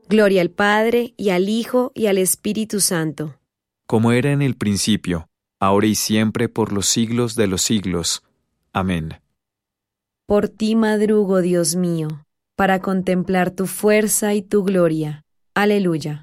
Gloria al Padre, y al Hijo, y al Espíritu Santo. Como era en el principio, ahora y siempre, por los siglos de los siglos. Amén. Por ti madrugo, Dios mío, para contemplar tu fuerza y tu gloria. Aleluya.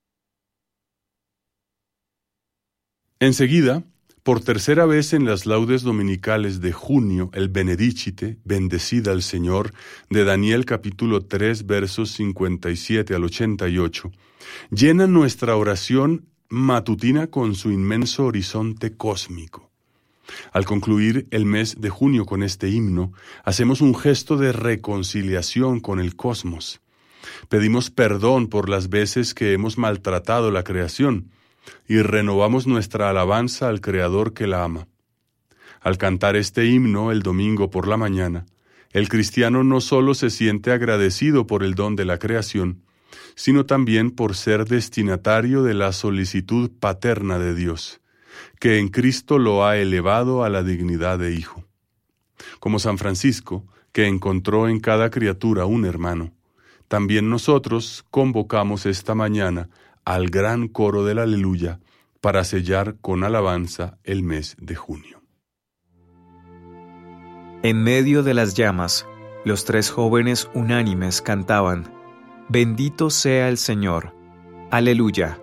Enseguida, por tercera vez en las laudes dominicales de junio, el Benedicite, bendecida al Señor, de Daniel capítulo 3, versos 57 al 88, llena nuestra oración matutina con su inmenso horizonte cósmico. Al concluir el mes de junio con este himno, hacemos un gesto de reconciliación con el cosmos. Pedimos perdón por las veces que hemos maltratado la creación y renovamos nuestra alabanza al Creador que la ama. Al cantar este himno el domingo por la mañana, el cristiano no solo se siente agradecido por el don de la creación, sino también por ser destinatario de la solicitud paterna de Dios, que en Cristo lo ha elevado a la dignidad de hijo. Como San Francisco, que encontró en cada criatura un hermano, también nosotros convocamos esta mañana al gran coro del Aleluya para sellar con alabanza el mes de junio. En medio de las llamas, los tres jóvenes unánimes cantaban: Bendito sea el Señor. Aleluya.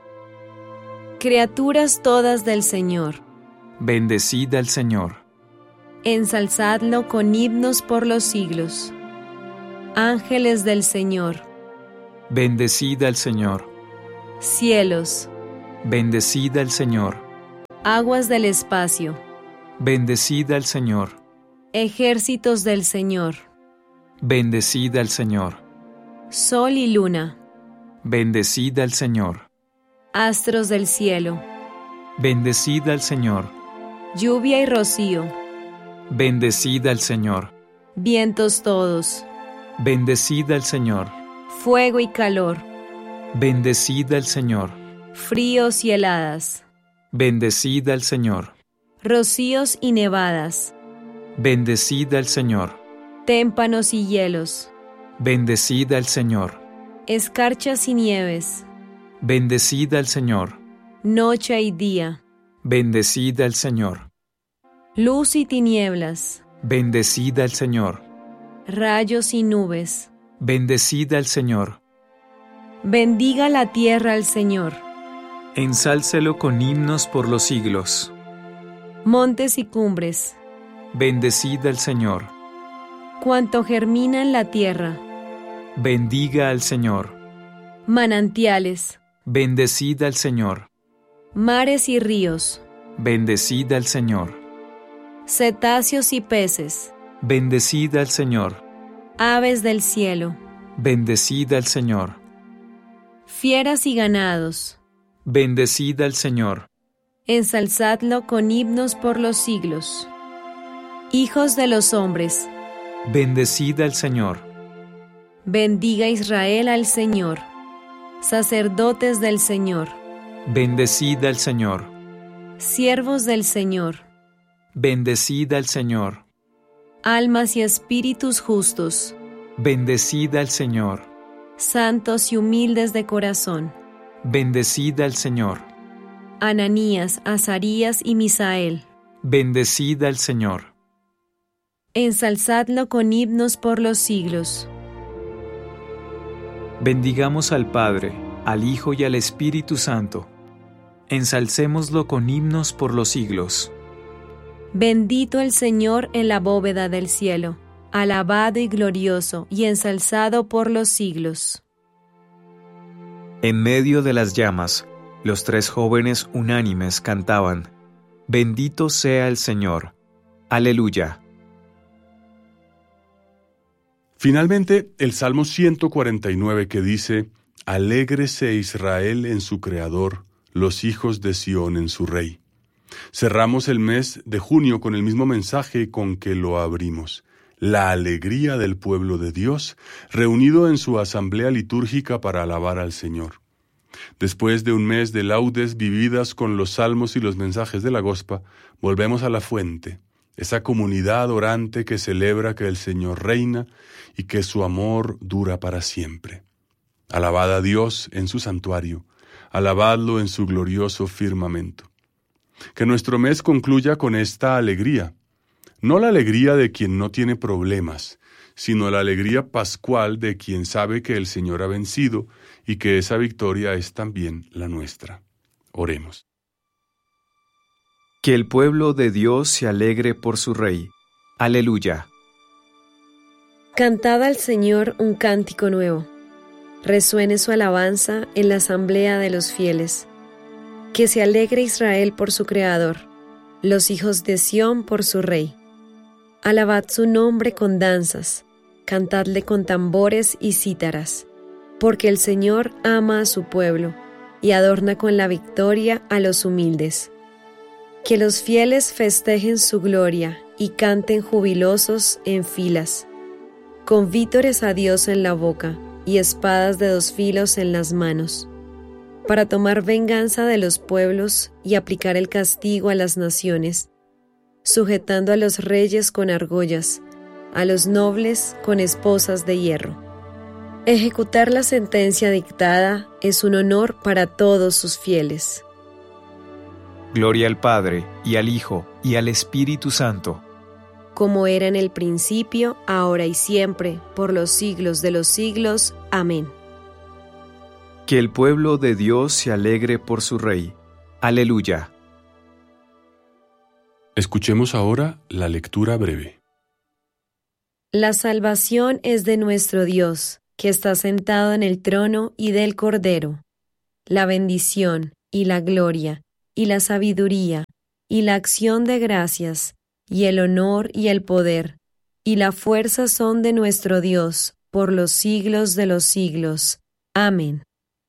Criaturas todas del Señor, Bendecid al Señor. ensalzadlo con himnos por los siglos. Ángeles del Señor, Bendecid al Señor. cielos, Bendecid al Señor. aguas del espacio, Bendecid al Señor. ejércitos del Señor, Bendecid al Señor. sol y luna, Bendecid al Señor. astros del cielo, Bendecid al Señor. lluvia y rocío, Bendecid al Señor. vientos todos, Bendecid al Señor. fuego y calor, Bendecid al Señor. fríos y heladas, Bendecid al Señor. rocíos y nevadas, Bendecid al Señor. témpanos y hielos, Bendecid al Señor. escarchas y nieves, Bendecid al Señor. noche y día, Bendecid al Señor. luz y tinieblas, Bendecid al Señor. rayos y nubes. Bendecid al Señor. Bendiga la tierra al Señor, Ensálcelo con himnos por los siglos. montes y cumbres, Bendecid al Señor. cuanto germina en la tierra, Bendiga al Señor. manantiales, Bendecid al Señor. mares y ríos, Bendecid al Señor. cetáceos y peces, Bendecid al Señor. aves del cielo, Bendecid al Señor. fieras y ganados, Bendecid al Señor. ensalzadlo con himnos por los siglos. Hijos de los hombres, Bendecid al Señor. bendiga Israel al Señor. Sacerdotes del Señor, Bendecid al Señor. siervos del Señor, Bendecid al Señor. almas y espíritus justos, Bendecid al Señor. santos y humildes de corazón, Bendecid al Señor. Ananías, Azarías y Misael, Bendecid al Señor. ensalzadlo con himnos por los siglos. Bendigamos al Padre, al Hijo y al Espíritu Santo. Ensalcémoslo con himnos por los siglos. Bendito el Señor en la bóveda del cielo, alabado y glorioso y ensalzado por los siglos. En medio de las llamas, los tres jóvenes unánimes cantaban: Bendito sea el Señor. Aleluya. Finalmente, el Salmo 149 que dice: Alégrese Israel en su Creador, los hijos de Sión en su Rey. Cerramos el mes de junio con el mismo mensaje con que lo abrimos: la alegría del pueblo de Dios, reunido en su asamblea litúrgica para alabar al Señor. Después de un mes de laudes vividas con los salmos y los mensajes de la Gospa, volvemos a la fuente, esa comunidad orante que celebra que el Señor reina y que su amor dura para siempre. Alabad a Dios en su santuario, alabadlo en su glorioso firmamento. Que nuestro mes concluya con esta alegría, no la alegría de quien no tiene problemas, sino la alegría pascual de quien sabe que el Señor ha vencido y que esa victoria es también la nuestra. Oremos. Que el pueblo de Dios se alegre por su Rey. Aleluya. Cantad al Señor un cántico nuevo. Resuene su alabanza en la asamblea de los fieles. Que se alegre Israel por su Creador, los hijos de Sión por su Rey. Alabad su nombre con danzas, cantadle con tambores y cítaras, porque el Señor ama a su pueblo y adorna con la victoria a los humildes. Que los fieles festejen su gloria y canten jubilosos en filas, con vítores a Dios en la boca y espadas de 2 filos en las manos, para tomar venganza de los pueblos y aplicar el castigo a las naciones, sujetando a los reyes con argollas, a los nobles con esposas de hierro. Ejecutar la sentencia dictada es un honor para todos sus fieles. Gloria al Padre, y al Hijo, y al Espíritu Santo. Como era en el principio, ahora y siempre, por los siglos de los siglos. Amén. Que el pueblo de Dios se alegre por su Rey. Aleluya. Escuchemos ahora la lectura breve. La salvación es de nuestro Dios, que está sentado en el trono y del Cordero. La bendición y la gloria y la sabiduría y la acción de gracias y el honor y el poder y la fuerza son de nuestro Dios por los siglos de los siglos. Amén.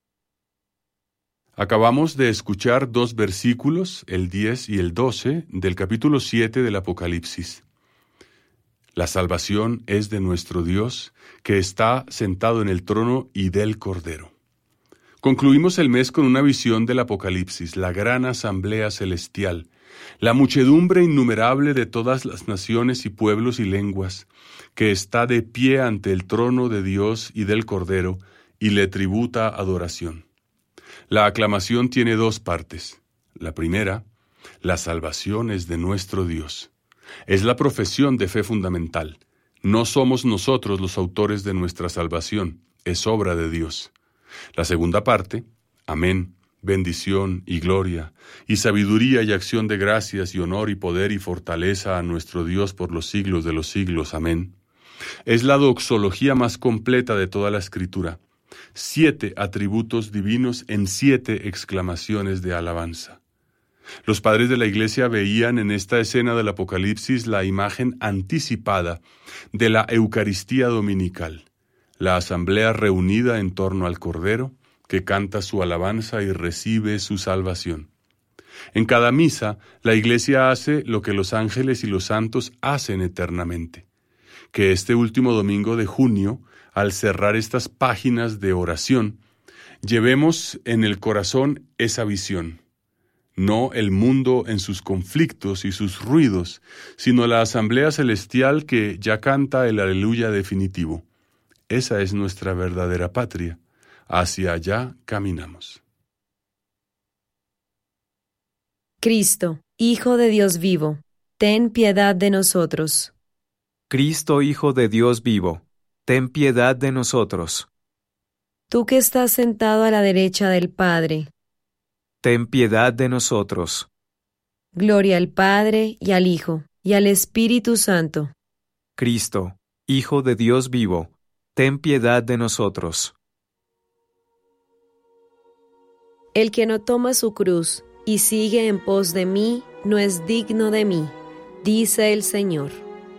Acabamos de escuchar 2 versículos, el 10 y el 12, del capítulo 7 del Apocalipsis. La salvación es de nuestro Dios, que está sentado en el trono y del Cordero. Concluimos el mes con una visión del Apocalipsis, la gran asamblea celestial, la muchedumbre innumerable de todas las naciones y pueblos y lenguas, que está de pie ante el trono de Dios y del Cordero, y le tributa adoración. La aclamación tiene 2 partes. La primera, la salvación es de nuestro Dios. Es la profesión de fe fundamental. No somos nosotros los autores de nuestra salvación, es obra de Dios. La segunda parte, amén, bendición y gloria, y sabiduría y acción de gracias y honor y poder y fortaleza a nuestro Dios por los siglos de los siglos, amén. Es la doxología más completa de toda la Escritura. 7 atributos divinos en 7 exclamaciones de alabanza. Los padres de la Iglesia veían en esta escena del Apocalipsis la imagen anticipada de la Eucaristía dominical, la asamblea reunida en torno al Cordero, que canta su alabanza y recibe su salvación. En cada misa, la Iglesia hace lo que los ángeles y los santos hacen eternamente, que este último domingo de junio, al cerrar estas páginas de oración, llevemos en el corazón esa visión, no el mundo en sus conflictos y sus ruidos, sino la asamblea celestial que ya canta el aleluya definitivo. Esa es nuestra verdadera patria. Hacia allá caminamos. Cristo, Hijo de Dios vivo, ten piedad de nosotros. Cristo, Hijo de Dios vivo, ten piedad de nosotros. Tú que estás sentado a la derecha del Padre, ten piedad de nosotros. Gloria al Padre y al Hijo y al Espíritu Santo. Cristo, Hijo de Dios vivo, ten piedad de nosotros. El que no toma su cruz y sigue en pos de mí, no es digno de mí, dice el Señor.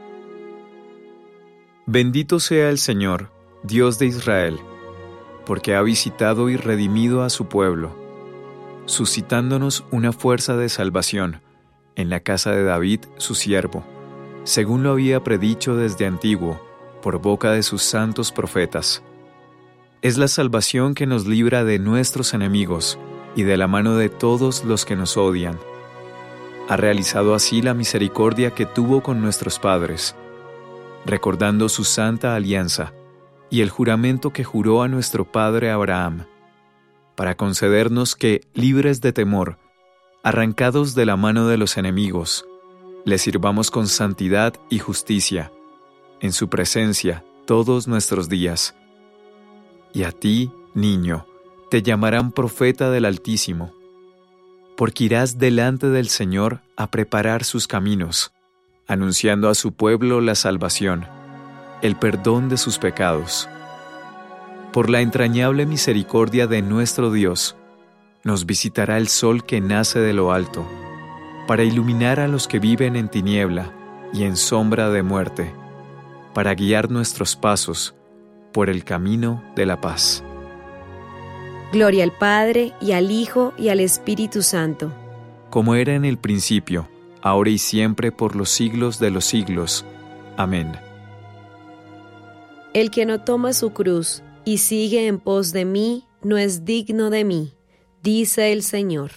Bendito sea el Señor, Dios de Israel, porque ha visitado y redimido a su pueblo, suscitándonos una fuerza de salvación en la casa de David, su siervo, según lo había predicho desde antiguo, por boca de sus santos profetas. Es la salvación que nos libra de nuestros enemigos y de la mano de todos los que nos odian. Ha realizado así la misericordia que tuvo con nuestros padres, recordando su santa alianza, y el juramento que juró a nuestro padre Abraham, para concedernos que, libres de temor, arrancados de la mano de los enemigos, le sirvamos con santidad y justicia, en su presencia todos nuestros días. Y a ti, niño, te llamarán profeta del Altísimo, porque irás delante del Señor a preparar sus caminos, anunciando a su pueblo la salvación, el perdón de sus pecados. Por la entrañable misericordia de nuestro Dios, nos visitará el sol que nace de lo alto, para iluminar a los que viven en tiniebla y en sombra de muerte, para guiar nuestros pasos por el camino de la paz. Gloria al Padre, y al Hijo, y al Espíritu Santo. Como era en el principio, ahora y siempre, por los siglos de los siglos. Amén. El que no toma su cruz y sigue en pos de mí, no es digno de mí, dice el Señor.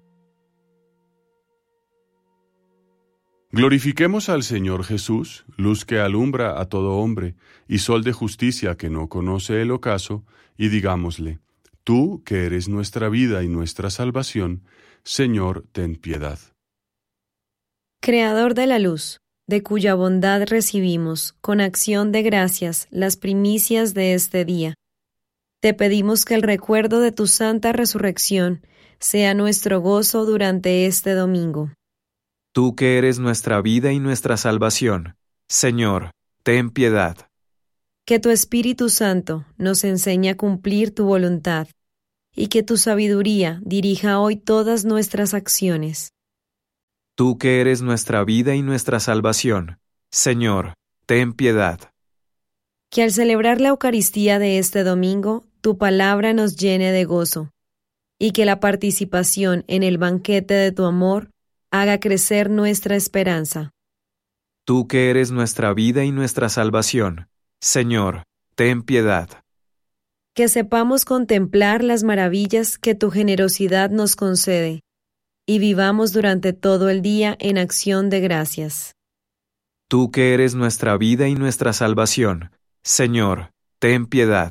Glorifiquemos al Señor Jesús, luz que alumbra a todo hombre, y sol de justicia que no conoce el ocaso, y digámosle: Tú, que eres nuestra vida y nuestra salvación, Señor, ten piedad. Creador de la luz, de cuya bondad recibimos, con acción de gracias, las primicias de este día. Te pedimos que el recuerdo de tu santa resurrección sea nuestro gozo durante este domingo. Tú que eres nuestra vida y nuestra salvación, Señor, ten piedad. Que tu Espíritu Santo nos enseñe a cumplir tu voluntad, y que tu sabiduría dirija hoy todas nuestras acciones. Tú que eres nuestra vida y nuestra salvación, Señor, ten piedad. Que al celebrar la Eucaristía de este domingo, tu palabra nos llene de gozo, y que la participación en el banquete de tu amor haga crecer nuestra esperanza. Tú que eres nuestra vida y nuestra salvación, Señor, ten piedad. Que sepamos contemplar las maravillas que tu generosidad nos concede, y vivamos durante todo el día en acción de gracias. Tú que eres nuestra vida y nuestra salvación, Señor, ten piedad.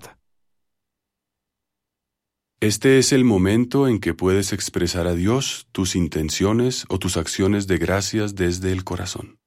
Este es el momento en que puedes expresar a Dios tus intenciones o tus acciones de gracias desde el corazón.